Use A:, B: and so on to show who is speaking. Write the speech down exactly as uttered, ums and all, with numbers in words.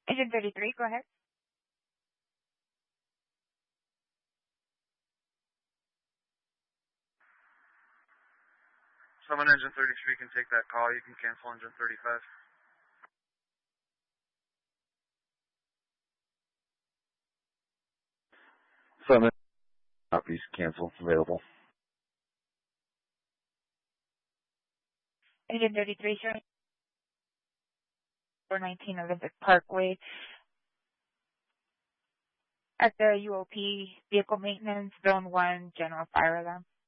A: Engine thirty-three, go ahead.
B: Someone engine thirty-three can take that call. You can cancel engine thirty-five.
C: Summon copies, cancel, available.
A: Engine thirty-three, sir. four nineteen Olympic Parkway. At the U O P, Vehicle Maintenance, Zone one, General Fire Alarm.